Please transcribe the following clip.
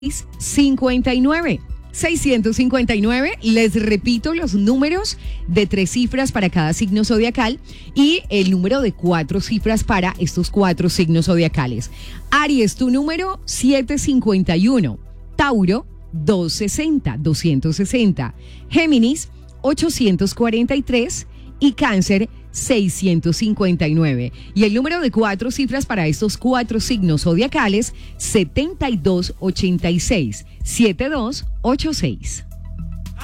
59. 659, les repito los números de 3 cifras para cada signo zodiacal y el número de 4 cifras para estos 4 signos zodiacales. Aries, tu número 751, Tauro 260, Géminis 843 y Cáncer 659. Y el número de 4 cifras para estos 4 signos zodiacales, 7286, 7286.